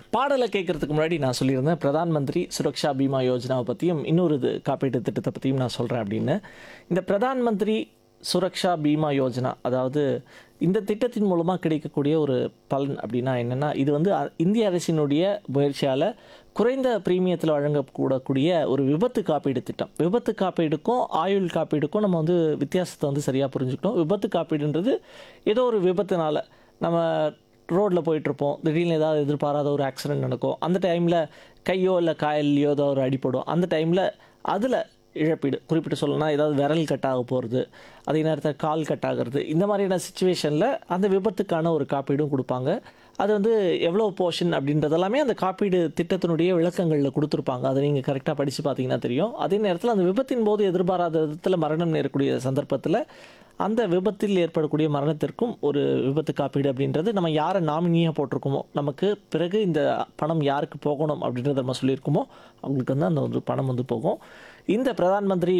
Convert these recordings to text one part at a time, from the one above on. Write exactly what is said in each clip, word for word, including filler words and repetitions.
பாடலை கேட்கறதுக்கு முன்னாடி நான் சொல்லியிருந்தேன் பிரதான் மந்திரி சுரக்ஷா பீமா யோஜனாவை பற்றியும் இன்னொரு இது காப்பீட்டு திட்டத்தை பற்றியும் நான் சொல்கிறேன் அப்படின்னு. இந்த பிரதான் மந்திரி சுரக்ஷா பீமா யோஜனா, அதாவது இந்த திட்டத்தின் மூலமாக கிடைக்கக்கூடிய ஒரு பலன் அப்படின்னா என்னென்னா, இது வந்து அ- இந்திய அரசினுடைய முயற்சியால் குறைந்த பிரீமியத்தில் வழங்கக்கூடக்கூடிய ஒரு விபத்து காப்பீடு திட்டம். விபத்து காப்பீடுக்கும் ஆயுள் காப்பீடுக்கும் நம்ம வந்து வித்தியாசத்தை வந்து சரியாக புரிஞ்சுக்கணும். விபத்து காப்பீடுன்றது ஏதோ ஒரு விபத்துனால நம்ம ரோட்டில் போயிட்டுருப்போம், திடீர்னு ஏதாவது எதிர்பாராத ஒரு ஆக்சிடென்ட் நடக்கும், அந்த டைமில் கையோ இல்லை காயல்லையோ ஏதோ ஒரு அடிப்படும், அந்த டைமில் அதில் இழப்பீடு குறிப்பிட்டு சொல்லணும்னா ஏதாவது விரல் கட்டாக போகிறது, அதே நேரத்தில் கால் கட்டாகிறது, இந்த மாதிரியான சுச்சுவேஷனில் அந்த விபத்துக்கான ஒரு காப்பீடும் கொடுப்பாங்க. அது வந்து எவ்வளோ போர்ஷன் அப்படின்றதெல்லாமே அந்த காப்பீடு திட்டத்தினுடைய விளக்கங்களில் கொடுத்துருப்பாங்க. அதை நீங்கள் கரெக்டாக படித்து பார்த்தீங்கன்னா தெரியும். அதே நேரத்தில் அந்த விபத்தின் போது எதிர்பாராத விதத்தில் மரணம் நேரக்கூடிய சந்தர்ப்பத்தில் அந்த விபத்தில் ஏற்படக்கூடிய மரணத்திற்கும் ஒரு விபத்து காப்பீடு அப்படின்றது நம்ம யாரை நாமினியாக போட்டிருக்கோமோ, நமக்கு பிறகு இந்த பணம் யாருக்கு போகணும் அப்படின்றத நம்ம சொல்லியிருக்கோமோ அவங்களுக்கு வந்து அந்த ஒரு பணம் வந்து போகும். இந்த பிரதான் மந்திரி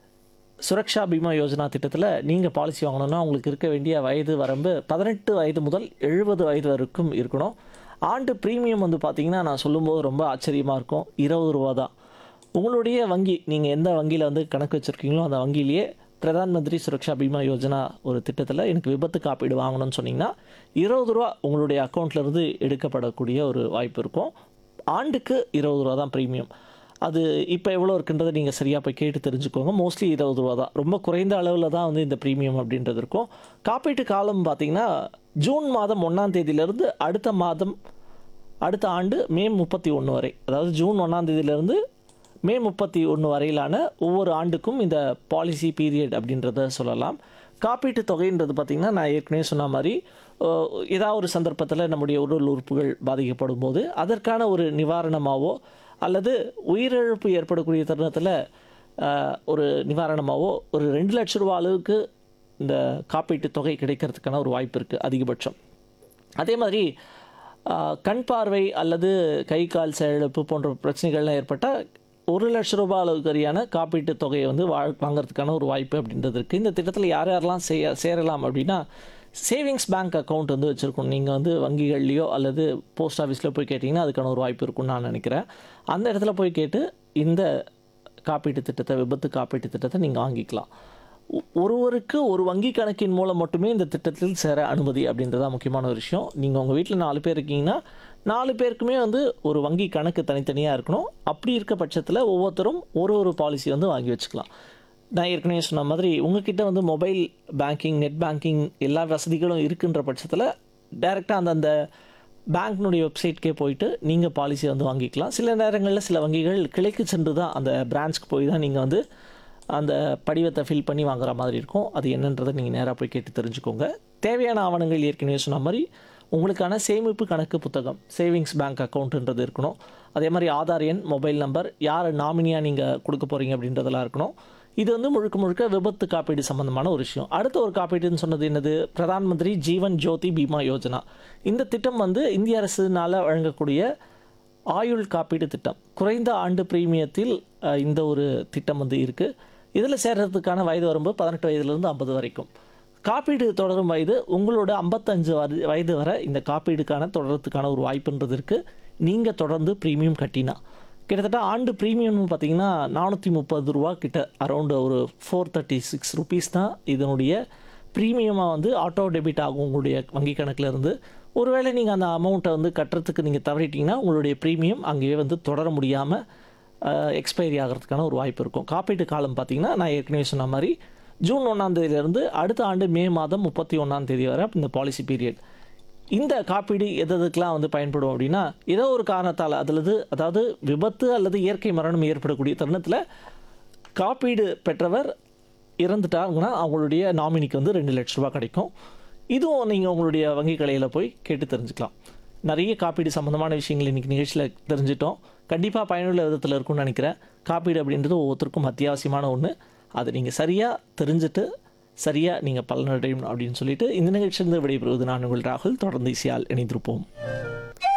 சுரக்ஷா பீமா யோஜனா திட்டத்தில் நீங்கள் பாலிசி வாங்கணும்னா உங்களுக்கு இருக்க வேண்டிய வயது வரம்பு பதினெட்டு வயது முதல் எழுபது வயது வரைக்கும் இருக்கணும். ஆண்டு ப்ரீமியம் வந்து பார்த்தீங்கன்னா நான் சொல்லும்போது ரொம்ப ஆச்சரியமாக இருக்கும், இருபது ரூபா தான். உங்களுடைய வங்கி, நீங்கள் எந்த வங்கியில் வந்து கணக்கு வச்சுருக்கீங்களோ அந்த வங்கியிலேயே பிரதான் மந்திரி சுரக்ஷா பீமா யோஜனா ஒரு திட்டத்தில் எனக்கு விபத்து காப்பீடு வாங்கணும்னு சொன்னீங்கன்னா இருபது ரூபா உங்களுடைய அக்கௌண்ட்லேருந்து எடுக்கப்படக்கூடிய ஒரு வாய்ப்பு இருக்கும். ஆண்டுக்கு இருபது ரூபா தான் ப்ரீமியம். அது இப்போ எவ்வளோ இருக்குன்றதை நீங்கள் சரியாக போய் கேட்டு தெரிஞ்சுக்கோங்க. மோஸ்ட்லி இருபது ரூபா தான், ரொம்ப குறைந்த அளவில் தான் வந்து இந்த ப்ரீமியம் அப்படின்றது இருக்கும். காப்பீட்டு காலம் பார்த்திங்கன்னா ஜூன் மாதம் ஒன்றாம் தேதியிலேருந்து அடுத்த மாதம் அடுத்த ஆண்டு மே முப்பத்தி ஒன்று வரை, அதாவது ஜூன் ஒன்றாம் தேதியிலேருந்து மே முப்பத்தி ஒன்று வரையிலான ஒவ்வொரு ஆண்டுக்கும் இந்த பாலிசி பீரியட் அப்படின்றத சொல்லலாம். காப்பீட்டு தொகைன்றது பார்த்திங்கன்னா நான் ஏற்கனவே சொன்ன மாதிரி அஹ், ஏதாவது ஒரு சந்தர்ப்பத்தில் நம்முடைய உடல் உறுப்புகள் பாதிக்கப்படும் போது அதற்கான ஒரு நிவாரணமாகவோ அல்லது உயிரிழப்பு ஏற்படக்கூடிய தருணத்தில் அஹ், ஒரு நிவாரணமாகவோ ஒரு ரெண்டு லட்ச ரூபா அளவுக்கு இந்த காப்பீட்டு தொகை கிடைக்கிறதுக்கான ஒரு வாய்ப்பு இருக்குது அதிகபட்சம். அதே மாதிரி ஆஹ், கண் பார்வை அல்லது கை கால் செயலிழப்பு போன்ற பிரச்சனைகள்லாம் ஏற்பட்டால் ஒரு லட்ச ரூபாய் அளவுக்கான காப்பீட்டு தொகையை வந்து வா வாங்கிறதுக்கான ஒரு வாய்ப்பு அப்படின்றது இருக்குது. இந்த திட்டத்தில் யார் யாரெல்லாம் செய்ய சேரலாம் அப்படின்னா, சேவிங்ஸ் பேங்க் அக்கௌண்ட் வந்து வச்சுருக்கணும். நீங்கள் வந்து வங்கிகள்லையோ அல்லது போஸ்ட் ஆஃபீஸில் போய் கேட்டிங்கன்னா அதுக்கான ஒரு வாய்ப்பு இருக்குன்னு நான் நினைக்கிறேன். அந்த இடத்துல போய் கேட்டு இந்த காப்பீட்டு திட்டத்தை, விபத்து காப்பீட்டு திட்டத்தை நீங்கள் வாங்கிக்கலாம். ஒ- ஒருவருக்கு ஒரு வங்கி கணக்கின் மூலம் மட்டுமே இந்த திட்டத்தில் சேர அனுமதி அப்படின்றதான் முக்கியமான ஒரு விஷயம். நீங்கள் உங்கள் வீட்டில் நாலு பேர் இருக்கீங்கன்னா நாலு பேருக்குமே வந்து ஒரு வங்கி கணக்கு தனித்தனியாக இருக்கணும். அப்படி இருக்க பட்சத்தில் ஒவ்வொருத்தரும் ஒரு ஒரு பாலிசி வந்து வாங்கி வச்சுக்கலாம். நான் ஏற்கனவே சொன்ன மாதிரி உங்ககிட்ட வந்து மொபைல் பேங்கிங், நெட் பேங்கிங் எல்லா வசதிகளும் இருக்குன்ற பட்சத்தில் டைரெக்டாக அந்தந்த பேங்க்னுடைய வெப்சைட்கே போயிட்டு நீங்கள் பாலிசி வந்து வாங்கிக்கலாம். சில நேரங்களில் சில வங்கிகள் கிளைக்கு சென்று தான் அந்த பிரான்ச்சுக்கு போய் தான் நீங்கள் வந்து அந்த படிவத்தை ஃபில் பண்ணி வாங்குற மாதிரி இருக்கும். அது என்னன்றதை நீங்கள் நேராக போய் கேட்டு தெரிஞ்சுக்கோங்க. தேவையான ஆவணங்கள் ஏற்கனவே சொன்ன மாதிரி உங்களுக்கான சேமிப்பு கணக்கு புத்தகம், சேவிங்ஸ் பேங்க் அக்கௌண்ட்டுன்றது இருக்கணும். அதே மாதிரி ஆதார் எண், மொபைல் நம்பர், யார் நாமினியாக நீங்கள் கொடுக்க போகிறீங்க அப்படின்றதெல்லாம் இருக்கணும். இது வந்து முழுக்க முழுக்க விபத்து காப்பீடு சம்பந்தமான ஒரு விஷயம். அடுத்த ஒரு காப்பீடுன்னு சொன்னது என்னது, பிரதான் மந்திரி ஜீவன் ஜோதி பீமா யோஜனா. இந்த திட்டம் வந்து இந்திய அரசுனால் வழங்கக்கூடிய ஆயுள் காப்பீடு திட்டம். குறைந்த ஆண்டு பிரீமியத்தில் அஹ், இந்த ஒரு திட்டம் வந்து இருக்குது. இதில் சேர்றதுக்கான வயது வரம்பு பதினெட்டு வயதுலேருந்து ஐம்பது வரைக்கும். காப்பீடு தொடரும் வயது உங்களோட ஐம்பத்தஞ்சு வரு- வயது வரை இந்த காப்பீடுக்கான தொடரத்துக்கான ஒரு வாய்ப்புன்றது இருக்குது. நீங்கள் தொடர்ந்து ப்ரீமியம் கட்டினா கிட்டத்தட்ட ஆண்டு ப்ரீமியம்னு பார்த்தீங்கன்னா நானூற்றி முப்பது ரூபா கிட்ட, அரௌண்டு ஒரு ஃபோர் தேர்ட்டி சிக்ஸ் ருபீஸ் தான் இதனுடைய ப்ரீமியமாக வந்து ஆட்டோ டெபிட் ஆகும் உங்களுடைய வங்கி கணக்கில் இருந்து. ஒருவேளை நீங்கள் அந்த அமௌண்ட்டை வந்து கட்டுறதுக்கு நீங்கள் தவறிட்டீங்கன்னா உங்களுடைய ப்ரீமியம் அங்கேயே வந்து தொடர முடியாமல் எக்ஸ்பைரி ஆகிறதுக்கான ஒரு வாய்ப்பு இருக்கும். காப்பீட்டு காலம் பார்த்தீங்கன்னா நான் ஏற்கனவே சொன்ன மாதிரி ஜூன் ஒன்றாம் தேதியிலேருந்து அடுத்த ஆண்டு மே மாதம் முப்பத்தி ஒன்றாம் தேதி வரை இந்த பாலிசி பீரியட். இந்த காப்பீடு எது எதுக்கெலாம் வந்து பயன்படும் அப்படின்னா, ஏதோ ஒரு காரணத்தால் அதில் அதாவது விபத்து அல்லது இயற்கை மரணம் ஏற்படக்கூடிய தருணத்தில் காப்பீடு பெற்றவர் இறந்துட்டாங்கன்னா அவங்களுடைய நாமினிக்கு வந்து ரெண்டு லட்ச ரூபா கிடைக்கும். இதுவும் நீங்கள் உங்களுடைய வங்கி கடையில் போய் கேட்டு தெரிஞ்சுக்கலாம். நிறைய காப்பீடு சம்மந்தமான விஷயங்கள் இன்றைக்கி நிகழ்ச்சியில் தெரிஞ்சிட்டோம். கண்டிப்பாக பயனுள்ள விதத்தில் இருக்கும்னு நினைக்கிறேன். காப்பீடு அப்படின்றது ஒவ்வொருத்தருக்கும் அத்தியாவசியமான ஒன்று. அதை நீங்கள் சரியாக தெரிஞ்சுட்டு சரியாக நீங்கள் பலனடையும் அப்படின்னு சொல்லிட்டு இந்த நிகழ்ச்சியிலிருந்து விடைபெறுவது நான் உங்கள் ராகுல். தொடர்ந்து இசையால் இணைந்திருப்போம்.